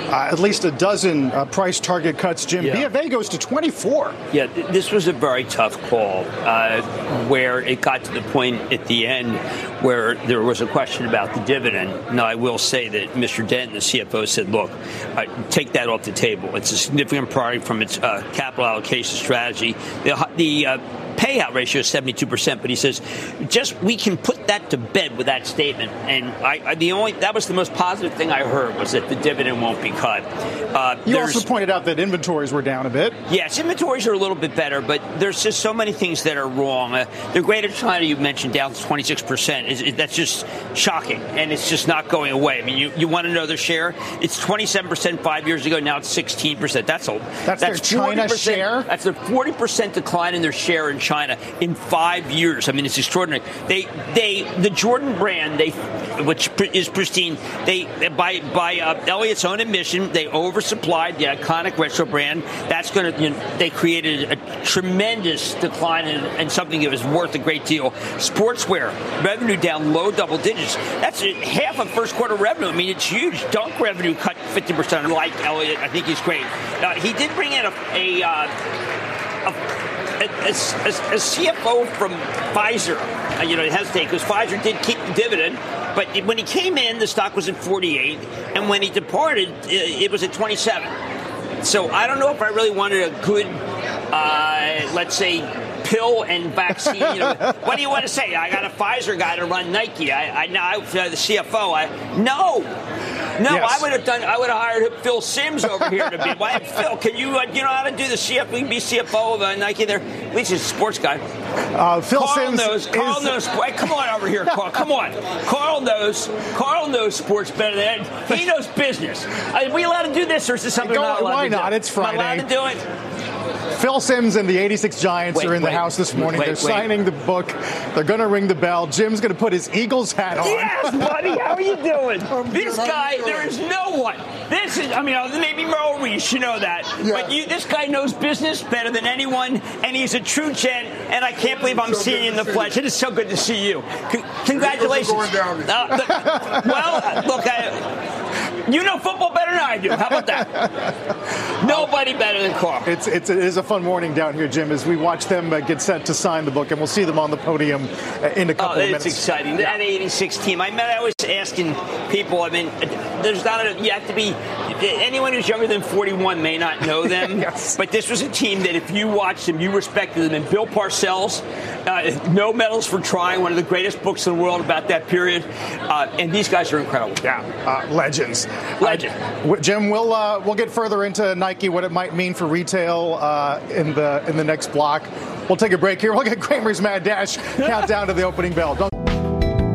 at least a dozen price target cuts, Jim. Yeah. BofA goes to 24. Yeah, this was a very tough call where it got to the point at the end where there was a question about the dividend. Now, I will say that Mr. Denton, the CFO, said, look, take that off the table. It's a significant priority from its capital allocation strategy. The payout ratio is 72%, but he says we can put that to bed with that statement. And that was the most positive thing I heard was that the dividend won't be cut. You also pointed out that inventories were down a bit. Yes, inventories are a little bit better, but there's just so many things that are wrong. The Greater China you mentioned down to 26%. That's just shocking, and it's just not going away. I mean, you want to know their share? It's 27% 5 years ago. Now it's 16%. That's their China share? That's a 40% decline in their share in China in 5 years. I mean, it's extraordinary. The Jordan brand, which is pristine, by Elliott's own admission, they oversupplied the iconic retro brand. That's going to, they created a tremendous decline in something that was worth a great deal. Sportswear revenue down low double digits. That's half of first quarter revenue. I mean, it's huge. Dunk revenue cut 50%. I like Elliott. I think he's great. He did bring in a CFO from Pfizer. Hesitate because Pfizer did keep the dividend. But when he came in, the stock was at 48, and when he departed, it was at 27. So I don't know if I really wanted a good, let's say, pill and vaccine. What do you want to say? I got a Pfizer guy to run Nike. Now the CFO. No. Yes. I would have hired Phil Simms over here to be. Phil, can you know how to do the CFO? Be CFO of Nike there. At least he's a sports guy. Phil Simms. Carl knows. Come on over here, Carl. Come on. Carl knows sports better than he knows business. Are we allowed to do this, or is this something we're not allowed to do? Why not? It's Friday. Am I allowed to do it? Phil Simms and the 86 Giants are in the house this morning. They're signing the book. They're going to ring the bell. Jim's going to put his Eagles hat on. Yes, buddy. How are you doing? This guy, there is no one. Maybe Merrill Reese, you know that. Yeah. But this guy knows business better than anyone, and he's a true gent, and I can't believe I'm seeing you in the flesh. It is so good to see you. Congratulations. You know football better than I do. How about that? Nobody better than Carl. It is a fun morning down here, Jim, as we watch them get set to sign the book, and we'll see them on the podium in a couple of minutes. It's exciting. That 86 team. I was asking people, there's not you have to be, anyone who's younger than 41 may not know them, yes. But this was a team that if you watched them, you respected them. And Bill Parcells, No Medals for Trying, one of the greatest books in the world about that period. And these guys are incredible. Yeah, legends. Legend. Jim, we'll get further into Nike, what it might mean for retail in the next block. We'll take a break here. We'll get Kramer's Mad Dash countdown to the opening bell.